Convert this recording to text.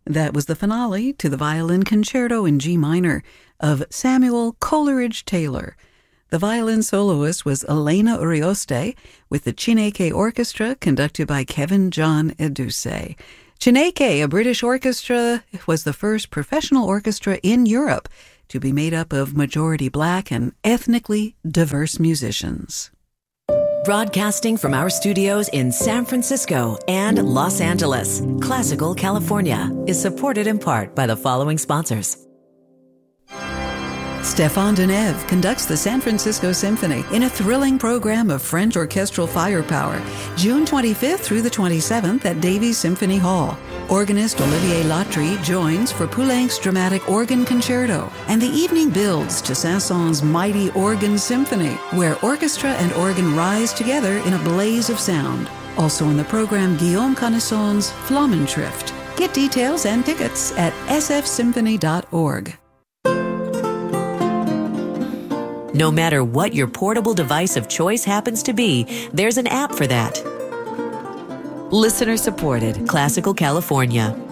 That was the finale to the violin concerto in G minor of Samuel Coleridge Taylor. The violin soloist was Elena Urioste with the Chineke Orchestra conducted by Kevin John Eduse. Chineke, a British orchestra, was the first professional orchestra in Europe to be made up of majority black and ethnically diverse musicians. Broadcasting from our studios in San Francisco and Los Angeles, Classical California is supported in part by the following sponsors. Stéphane Deneuve conducts the San Francisco Symphony in a thrilling program of French orchestral firepower, June 25th through the 27th at Davies Symphony Hall. Organist Olivier Latry joins for Poulenc's dramatic organ concerto, and the evening builds to Saint-Saëns' mighty organ symphony, where orchestra and organ rise together in a blaze of sound. Also in the program, Guillaume Connaisson's Flammenschrift. Get details and tickets at sfsymphony.org. No matter what your portable device of choice happens to be, there's an app for that. Listener supported, Classical California.